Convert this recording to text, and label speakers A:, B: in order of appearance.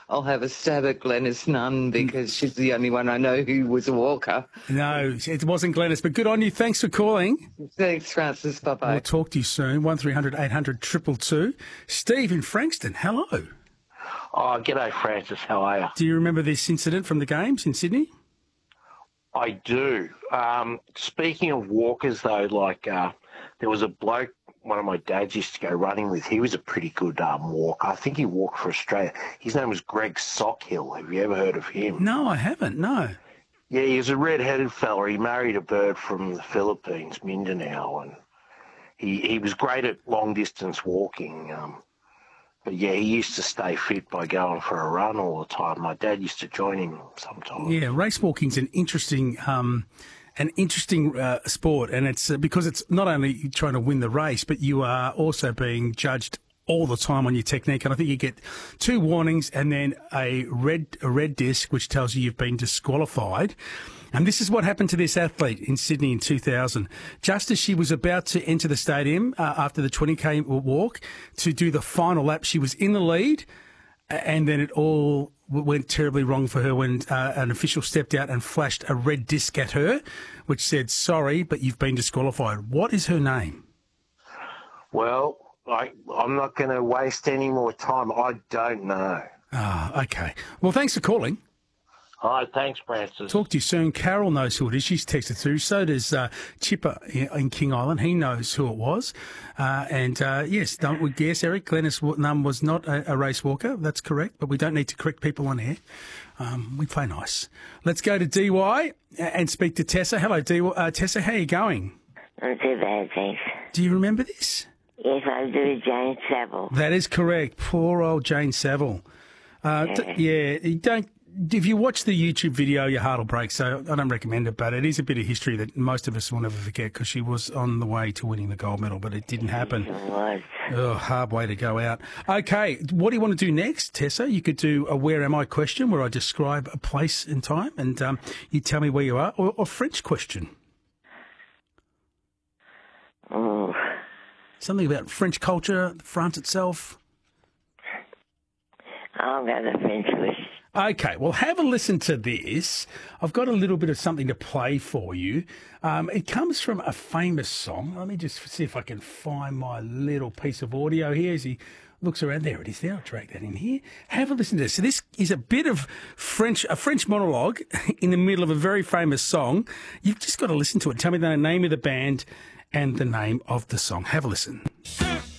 A: I'll have a stab at Glenys Nunn because she's the only one I know who was a walker.
B: No, it wasn't Glenys, but good on you. Thanks for calling.
A: Thanks, Francis. Bye-bye.
B: We'll talk to you soon. 1300 800 222. Steve in Frankston, hello.
C: Oh, g'day, Francis. How are you?
B: Do you remember this incident from the games in Sydney?
C: I do. Speaking of walkers, though, there was a bloke one of my dads used to go running with. He was a pretty good walker. I think he walked for Australia. His name was Greg Sockhill. Have you ever heard of him?
B: No, I haven't, no.
C: Yeah, he was a red-headed fella. He married a bird from the Philippines, Mindanao, and he was great at long-distance walking. But, yeah, he used to stay fit by going for a run all the time. My dad used to join him sometimes.
B: Yeah, race walking's an interesting sport, and it's because it's not only trying to win the race, but you are also being judged all the time on your technique. And I think you get 2 warnings and then a red disc, which tells you you've been disqualified. And this is what happened to this athlete in Sydney in 2000. Just as she was about to enter the stadium after the 20K walk to do the final lap, she was in the lead, and then it all went terribly wrong for her when an official stepped out and flashed a red disc at her, which said, "Sorry, but you've been disqualified." What is her name?
C: Well, I'm not going to waste any more time. I don't know.
B: Ah, okay. Well, thanks for calling.
C: All right, thanks, Francis.
B: Talk to you soon. Carol knows who it is. She's texted through. So does Chipper in King Island. He knows who it was. Yes, don't we guess, Eric? Glenys Nunn was not a race walker. That's correct, but we don't need to correct people on air. We play nice. Let's go to DY and speak to Tessa. Hello, DY. Tessa, how are you going?
D: Not too bad, thanks.
B: Do you remember this?
D: Yes, I do, Jane Saville.
B: That is correct. Poor old Jane Saville. You don't. If you watch the YouTube video, your heart will break, so I don't recommend it, but it is a bit of history that most of us will never forget because she was on the way to winning the gold medal, but it didn't happen.
D: It was.
B: Oh, hard way to go out. Okay, what do you want to do next, Tessa? You could do a Where Am I question where I describe a place and time and you tell me where you are, or a French question.
D: Oh.
B: Something about French culture, France itself.
D: I'll go the French question.
B: Okay, well, have a listen to this. I've got a little bit of something to play for you. It comes from a famous song. Let me just see if I can find my little piece of audio here as he looks around. There it is there. I'll drag that in here. Have a listen to this. So this is a bit of a French monologue in the middle of a very famous song. You've just got to listen to it. Tell me the name of the band and the name of the song. Have a listen.